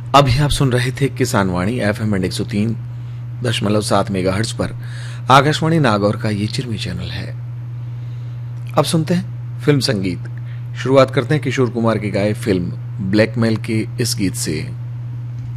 अभी आप सुन रहे थे किसान वाणी FM 103.7 मेगाहर्ट्ज पर आकाशवाणी नागौर का ये चिरमी चैनल है। अब सुनते हैं फिल्म संगीत। शुरुआत करते हैं किशोर कुमार की गाए फिल्म ब्लैकमेल के इस गीत से।